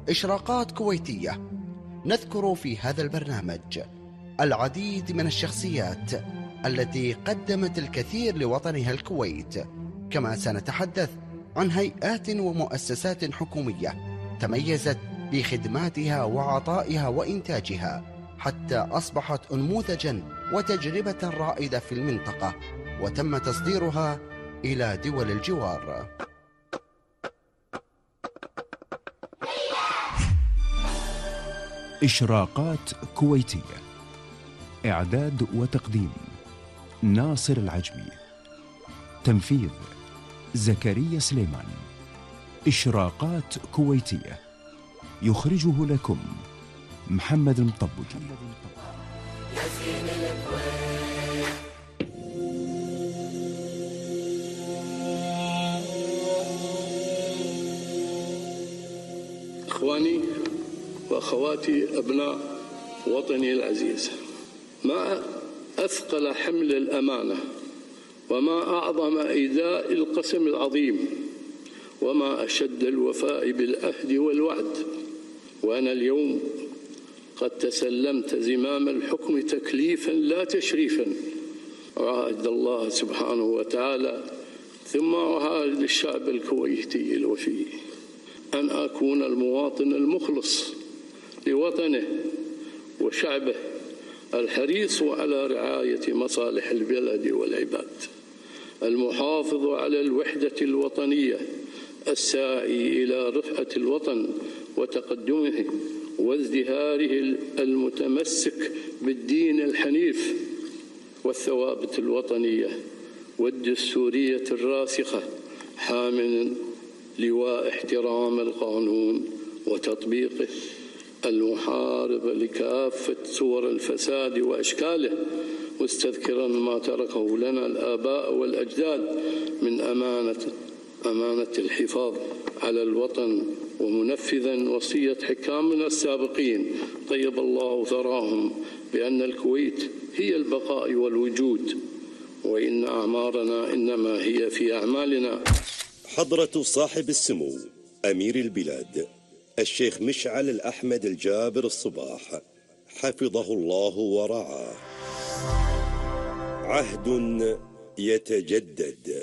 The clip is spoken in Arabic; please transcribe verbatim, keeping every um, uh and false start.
إشراقات كويتية. نذكر في هذا البرنامج العديد من الشخصيات التي قدمت الكثير لوطنها الكويت، كما سنتحدث عن هيئات ومؤسسات حكومية تميزت بخدماتها وعطائها وإنتاجها حتى أصبحت أنموذجا وتجربة رائدة في المنطقة، وتم تصديرها إلى دول الجوار. إشراقات كويتية، إعداد وتقديم ناصر العجمي، تنفيذ زكريا سليمان. إشراقات كويتية يخرجه لكم محمد المطبجي. إخواني وأخواتي أبناء وطني العزيز، ما أثقل حمل الأمانة، وما أعظم إيذاء القسم العظيم، وما أشد الوفاء بالعهد والوعد. وأنا اليوم قد تسلمت زمام الحكم تكليفا لا تشريفا، أعاهد الله سبحانه وتعالى ثم أعاهد الشعب الكويتي الوفي أن أكون المواطن المخلص لوطنه وشعبه الحريص على رعاية مصالح البلد والعباد، المحافظ على الوحدة الوطنية، الساعي إلى رفعة الوطن وتقدمه وازدهاره، المتمسك بالدين الحنيف والثوابت الوطنية والدستورية الراسخة، حاملا لواء احترام القانون وتطبيقه، المحارب لكافة صور الفساد وأشكاله، مستذكرا ما تركه لنا الآباء والأجداد من أمانة أمانة الحفاظ على الوطن، ومنفذا وصية حكامنا السابقين طيب الله ثراهم بأن الكويت هي البقاء والوجود، وإن أعمارنا إنما هي في أعمالنا. حضرة صاحب السمو أمير البلاد الشيخ مشعل الأحمد الجابر الصباح حفظه الله ورعاه. عهد يتجدد،